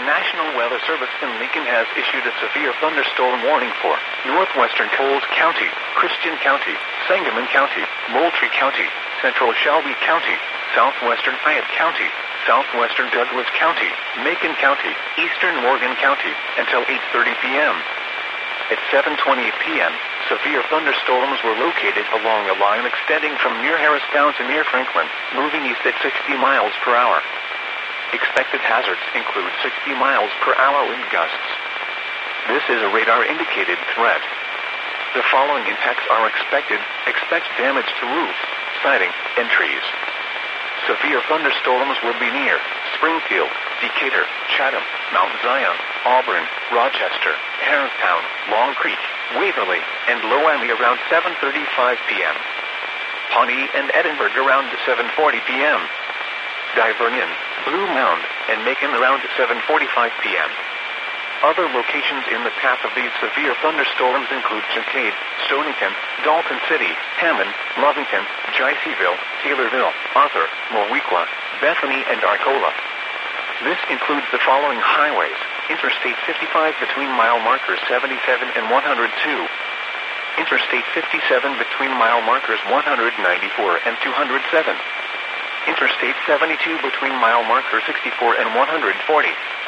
National Weather Service in Lincoln has issued a severe thunderstorm warning for northwestern Coles County, Christian County, Sangamon County, Moultrie County, central Shelby County, southwestern Fayette County, southwestern Douglas County, Macon County, eastern Morgan County, until 8:30 p.m. At 7:28 p.m., severe thunderstorms were located along a line extending from near Harristown to near Franklin, moving east at 60 miles per hour. Expected hazards include 60 miles per hour wind gusts. This is a radar-indicated threat. The following impacts are expected. Expect damage to roofs, siding, and trees. Severe thunderstorms will be near Springfield, Decatur, Chatham, Mount Zion, Auburn, Rochester, Harristown, Long Creek, Waverly, and Loami around 7:35 p.m. Pawnee and Edinburgh around 7:40 p.m. Divernion, Blue Mound, and Macon around 7:45 p.m. Other locations in the path of these severe thunderstorms include Kincaid, Stonington, Dalton City, Hammond, Lovington, Jayceeville, Taylorville, Arthur, Moweaqua, Bethany, and Arcola. This includes the following highways: Interstate 55 between mile markers 77 and 102. Interstate 57 between mile markers 194 and 207. Interstate 72 between mile markers 64 and 140.